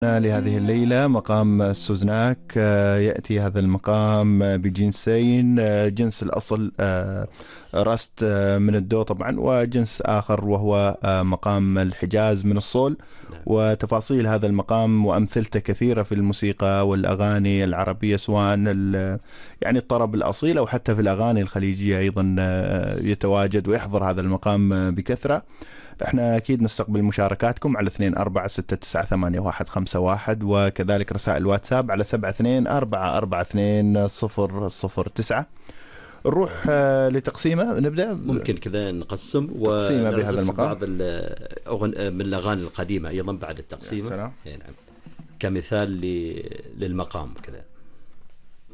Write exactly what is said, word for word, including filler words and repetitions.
لهذه الليلة مقام السوزناك. آه، يأتي هذا المقام آه، بجنسين. آه، جنس الأصل آه، راست آه، من الدو طبعا، وجنس آخر وهو آه، مقام الحجاز من الصول. نعم. وتفاصيل هذا المقام وأمثلته كثيرة في الموسيقى والأغاني العربية، سواء ال- يعني الطرب الأصيل أو حتى في الأغاني الخليجية أيضا آه، يتواجد ويحضر هذا المقام آه، بكثرة. احنا اكيد نستقبل مشاركاتكم على اثنين أربعة ستة تسعة ثمانية واحد خمسة واحد، وكذلك رسائل واتساب على سبعة اثنين أربعة أربعة اثنين صفر صفر تسعة. نروح آه، لتقسيمة، نبدأ ممكن كذا نقسم تقسيمة بهذا ونعزف المقام. بعض الأغن... من الأغاني القديمة أيضا بعد يا التقسيمة. سلام. إيه نعم. كمثال ل... للمقام كذا.